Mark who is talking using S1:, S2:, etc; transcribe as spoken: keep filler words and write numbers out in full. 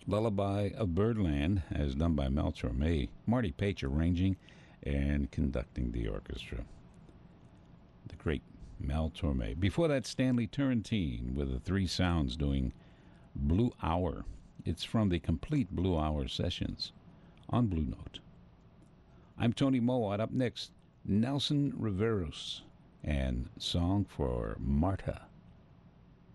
S1: Lullaby of Birdland, as done by Mel Torme, Marty Page arranging and conducting the orchestra. The great Mel Torme. Before that, Stanley Turrentine with the Three Sounds doing Blue Hour. It's from the complete Blue Hour sessions on Blue Note. I'm Tony Mowat. Up next, Nelson Riveros and Song for Marta.